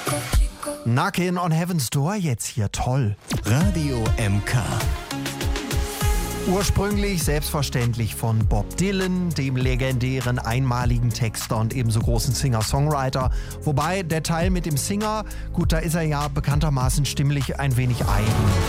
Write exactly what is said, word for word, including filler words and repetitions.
Knockin' on Heaven's Door jetzt hier, toll. Radio M K. Ursprünglich selbstverständlich von Bob Dylan, dem legendären einmaligen Texter und ebenso großen Singer-Songwriter. Wobei der Teil mit dem Singer, gut, da ist er ja bekanntermaßen stimmlich ein wenig eigen.